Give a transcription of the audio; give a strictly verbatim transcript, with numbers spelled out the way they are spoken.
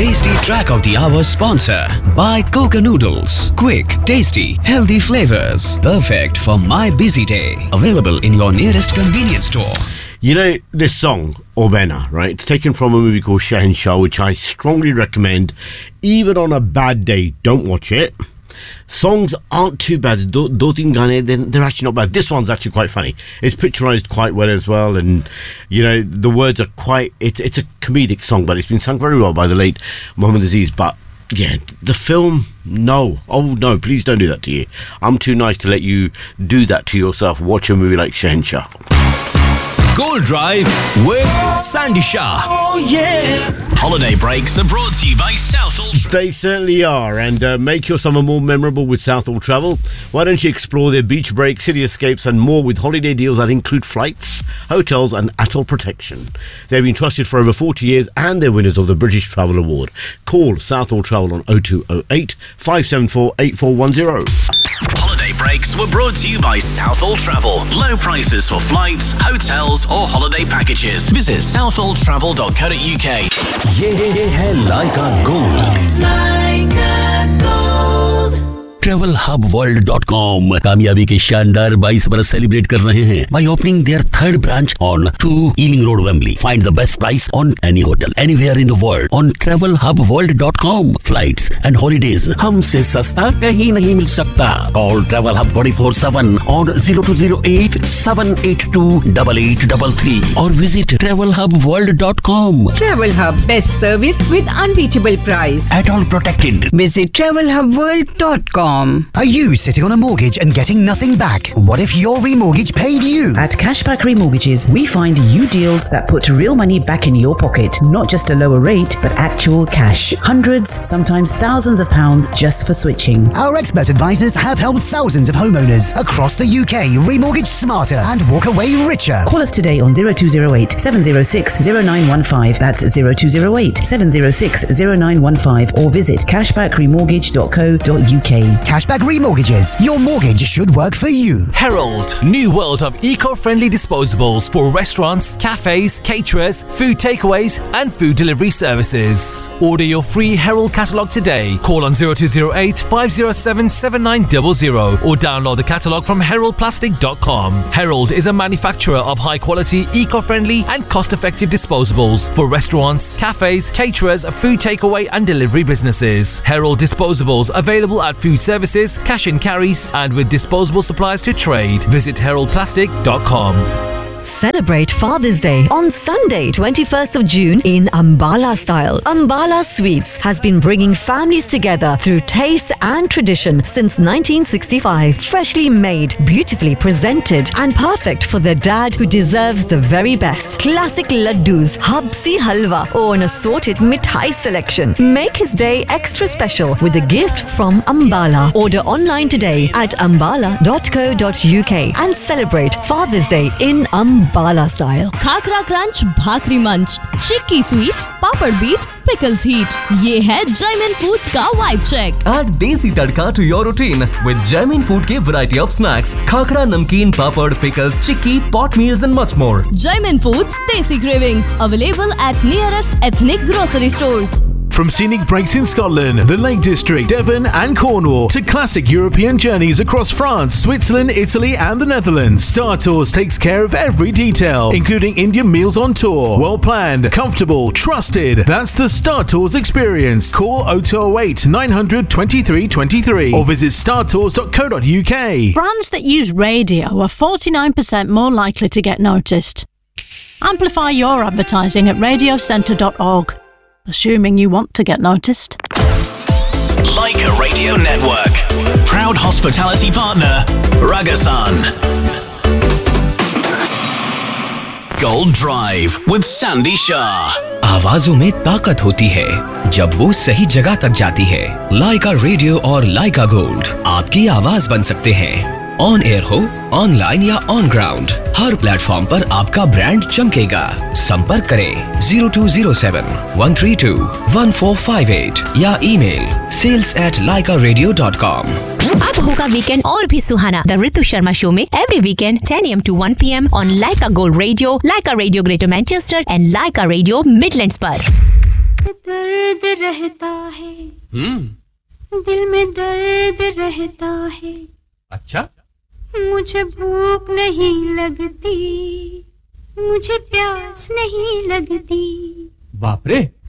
tasty track of the hour sponsor by Coca Noodles. Quick, tasty, healthy flavors. Perfect for my busy day. Available in your nearest convenience store. You know, this song, Obena, right? It's taken from a movie called Shahenshah, which I strongly recommend. Even on a bad day, don't watch it. Songs aren't too bad. Do, do teen gaane, they're, they're actually not bad. This one's actually quite funny. It's picturized quite well as well, and you know the words are quite. It, it's a comedic song, but it's been sung very well by the late Muhammad Aziz. But yeah, the film, no, oh no, please don't do that to you. I'm too nice to let you do that to yourself. Watch a movie like Shahenshah. Gold Drive with Sandy Shah. Oh yeah. Holiday breaks are brought to you by Southall. They certainly are, and uh, make your summer more memorable with Southall Travel. Why don't you explore their beach breaks, city escapes and more with holiday deals that include flights, hotels and atoll protection. They've been trusted for over forty years and they're winners of the British Travel Award. Call Southall Travel on oh two oh eight, five seven four, eight four one oh. Holiday breaks were brought to you by Southall Travel. Low prices for flights, hotels or holiday packages. Visit southall travel dot co dot uk. ये है लाइका gold. लाइका gold. Travel hub world dot com कामयाबी के शानदार बाईस बरस celebrate कर रहे हैं by opening their third branch on two Ealing Road, Wembley. Find the best price on any hotel anywhere in the world on travel hub world dot com. Flights and holidays हमसे सस्ता कहीं नहीं मिल सकता. Call Travel Hub twenty-four seven on zero two zero eight, seven eight two, eight eight three three or visit travel hub world dot com. Travel Hub, best service with unbeatable price. At all protected. Visit travel hub world dot com. Are you sitting on a mortgage and getting nothing back? What if your remortgage paid you? At Cashback Remortgages, we find you deals that put real money back in your pocket. Not just a lower rate, but actual cash. Hundreds, sometimes thousands of pounds just for switching. Our expert advisors have helped thousands of homeowners across the U K remortgage smarter and walk away richer. Call us today on zero two zero eight, seven zero six, zero nine one five. That's zero two zero eight, seven zero six, zero nine one five or visit cashback remortgage dot co dot uk. Cashback Remortgages. Your mortgage should work for you. Herald, new world of eco-friendly disposables for restaurants, cafes, caterers, food takeaways and food delivery services. Order your free Herald catalogue today. Call on zero two zero eight, five zero seven, seven nine zero zero or download the catalogue from herald plastic dot com. Herald is a manufacturer of high-quality, eco-friendly and cost-effective disposables for restaurants, cafes, caterers, food takeaway and delivery businesses. Herald disposables available at food services, cash and carries, and with disposable supplies to trade. Visit herald plastic dot com. Celebrate Father's Day on Sunday, twenty-first of June in Ambala style. Ambala Sweets has been bringing families together through taste and tradition since nineteen sixty-five. Freshly made, beautifully presented, and perfect for the dad who deserves the very best. Classic laddus, habsi halwa, or an assorted mithai selection. Make his day extra special with a gift from Ambala. Order online today at ambala dot co dot uk and celebrate Father's Day in Ambala. Ambala style. Khakhra crunch, भाकरी मंच, चिक्की sweet, पापड़ beat, pickles heat. ये है Jaimin Foods का vibe check. Add desi tadka to your routine with Jaimin Food के variety of snacks, khakhra, नमकीन, पापड़, pickles, chikki, pot meals and much more. Jaimin Foods Desi Cravings available at nearest ethnic grocery stores. From scenic breaks in Scotland, the Lake District, Devon and Cornwall to classic European journeys across France, Switzerland, Italy and the Netherlands, Star Tours takes care of every detail, including Indian meals on tour. Well planned, comfortable, trusted. That's the Star Tours experience. Call oh two oh eight, nine hundred, twenty-three twenty-three or visit star tours dot co dot uk. Brands that use radio are forty-nine percent more likely to get noticed. Amplify your advertising at radio centre dot org. Assuming you want to get noticed. Leica Radio Network. Proud hospitality partner, Ragasan. Gold Drive with Sandy Shah. आवाजों में ताकत होती है जब वो सही जगह तक जाती है. लाइका रेडियो और लाइका गोल्ड आपकी आवाज बन सकते हैं. ऑन एयर हो, ऑनलाइन या ऑन ग्राउंड, हर प्लेटफॉर्म पर आपका ब्रांड चमकेगा. संपर्क करें zero two zero seven, one three two, one four five eight या email sales at laika radio dot com. अब होगा वीकेंड और भी सुहाना. द ऋतु शर्मा शो में every weekend ten a m to one p m on Lyca gold radio, Lyca radio greater Manchester and Lyca radio Midlands पर. रहता है, हम्म, दिल में दर्द रहता है। अच्छा, मुझे भूख नहीं लगती, मुझे प्यास नहीं लगती। बाप रे,